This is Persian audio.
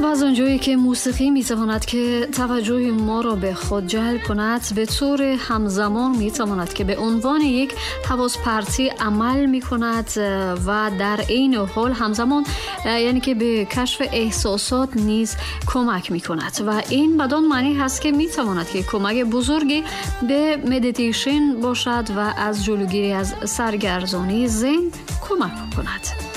از اونجایی که موسیقی میتواند که توجه ما را به خود جلب کند، به طور همزمان میتواند که به عنوان یک حواس پرتی عمل میکند و در این حال همزمان یعنی که به کشف احساسات نیز کمک میکند و این بدان معنی هست که میتواند که کمک بزرگی به مدیتیشن باشد و از جلوگیری از سرگردانی ذهن کمک کند.